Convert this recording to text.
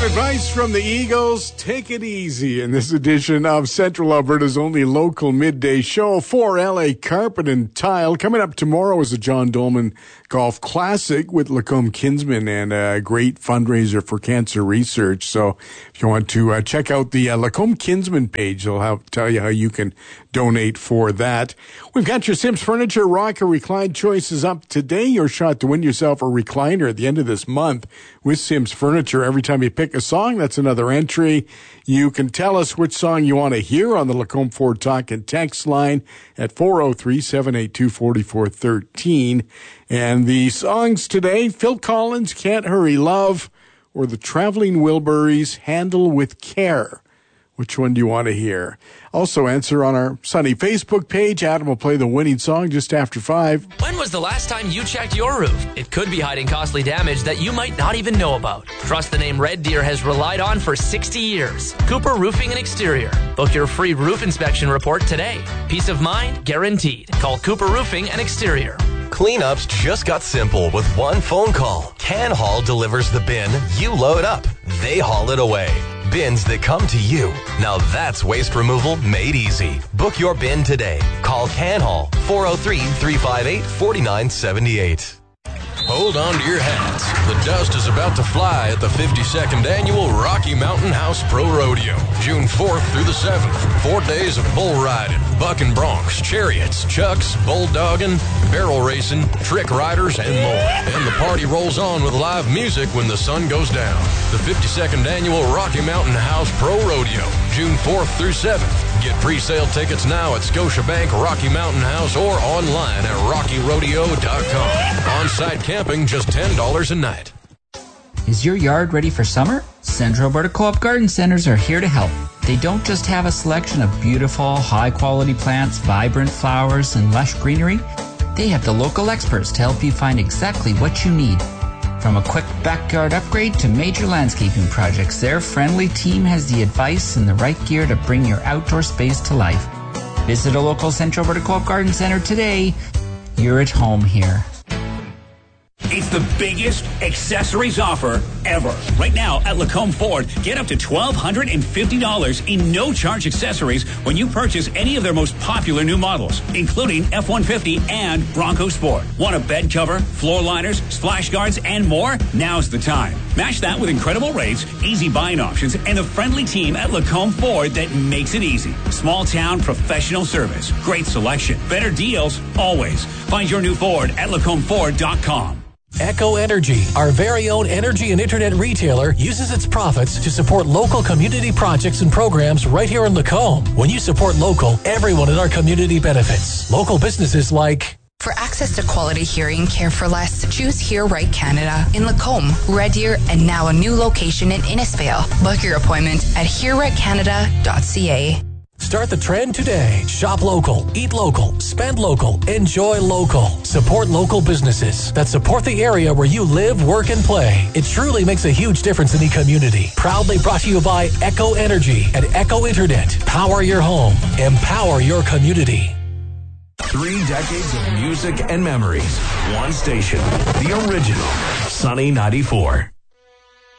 Advice from the Eagles, take it easy in this edition of Central Alberta's only local midday show for LA Carpet and Tile. Coming up tomorrow is the John Dolman Golf Classic with Lacombe Kinsman and a great fundraiser for cancer research. So if you want to check out the Lacombe Kinsman page, they'll tell you how you can donate for that. We've got your Sims Furniture Rock or Recline choices up today. Your shot to win yourself a recliner at the end of this month with Sims Furniture. Every time you pick a song, that's another entry. You can tell us which song you want to hear on the Lacombe Ford Talk and Text line at 403-782-4413. And the songs today, Phil Collins, Can't Hurry Love, or the Traveling Wilburys, Handle with Care. Which one do you want to hear? Also answer on our Sunny Facebook page. Adam will play the winning song just after 5. When was the last time you checked your roof? It could be hiding costly damage that you might not even know about. Trust the name Red Deer has relied on for 60 years. Cooper Roofing and Exterior. Book your free roof inspection report today. Peace of mind guaranteed. Call Cooper Roofing and Exterior. Cleanups just got simple with one phone call. CanHaul delivers the bin, you load up, they haul it away. Bins that come to you. Now that's waste removal made easy. Book your bin today. Call CanHaul 403-358-4978. Hold on to your hats. The dust is about to fly at the 52nd Annual Rocky Mountain House Pro Rodeo. June 4th through the 7th. 4 days of bull riding, bucking broncs, chariots, chucks, bulldogging, barrel racing, trick riders, and more. And the party rolls on with live music when the sun goes down. The 52nd Annual Rocky Mountain House Pro Rodeo. June 4th through 7th. Get pre-sale tickets now at Scotiabank Rocky Mountain House or online at rockyrodeo.com. On-site camping, just $10 a night. Is your yard ready for summer? Central Alberta Co-op Garden Centers are here to help. They don't just have a selection of beautiful, high-quality plants, vibrant flowers, and lush greenery. They have the local experts to help you find exactly what you need. From a quick backyard upgrade to major landscaping projects, their friendly team has the advice and the right gear to bring your outdoor space to life. Visit a local Central Alberta Co-op Garden Center today. You're at home here. It's the biggest accessories offer ever. Right now at Lacombe Ford, get up to $1,250 in no-charge accessories when you purchase any of their most popular new models, including F-150 and Bronco Sport. Want a bed cover, floor liners, splash guards, and more? Now's the time. Match that with incredible rates, easy buying options, and a friendly team at Lacombe Ford that makes it easy. Small town professional service. Great selection. Better deals always. Find your new Ford at LacombFord.com. Echo Energy, our very own energy and internet retailer, uses its profits to support local community projects and programs right here in Lacombe. When you support local, everyone in our community benefits. Local businesses like... For access to quality hearing care for less, choose Hear Right Canada in Lacombe, Red Deer, and now a new location in Innisfail. Book your appointment at hearrightcanada.ca. Start the trend today. Shop local, eat local, spend local, enjoy local. Support local businesses that support the area where you live, work, and play. It truly makes a huge difference in the community. Proudly brought to you by Echo Energy and Echo Internet. Power your home. Empower your community. 3 decades of music and memories. One station. The original. Sunny 94.